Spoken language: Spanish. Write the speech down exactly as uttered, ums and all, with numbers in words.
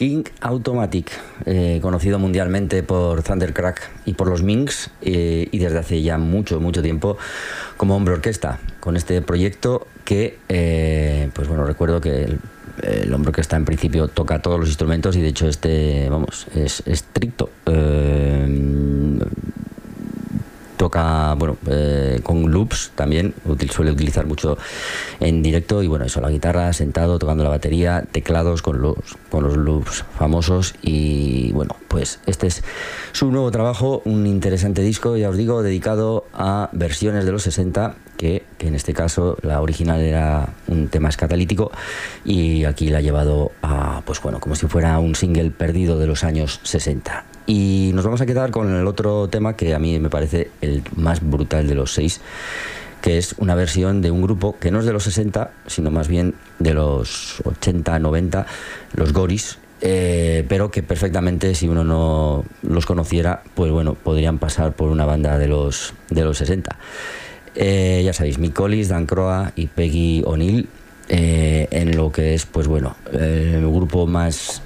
King Automatic, eh, conocido mundialmente por Thundercrack y por los Minks, eh, y desde hace ya mucho, mucho tiempo como hombre orquesta, con este proyecto que, eh, pues bueno, recuerdo que el, el hombre orquesta en principio toca todos los instrumentos y de hecho este, vamos, es estricto. Eh, toca, bueno, eh, con loops también, util, suele utilizar mucho en directo y bueno, eso, la guitarra, sentado, tocando la batería, teclados con los, con los loops famosos y bueno, pues este es su nuevo trabajo, un interesante disco, ya os digo, dedicado a versiones de los sesenta, que, que en este caso la original era un tema escatalítico y aquí la ha llevado a, pues bueno, como si fuera un single perdido de los años sesenta. Y nos vamos a quedar con el otro tema que a mí me parece el más brutal de los seis, que es una versión de un grupo que no es de los sesenta, sino más bien de los ochenta, noventa, los Goris, eh, pero que perfectamente, si uno no los conociera, pues bueno, podrían pasar por una banda de los, de los sesenta. Eh, ya sabéis, Mick Collis, Dan Croa y Peggy O'Neill, eh, en lo que es, pues bueno, el grupo más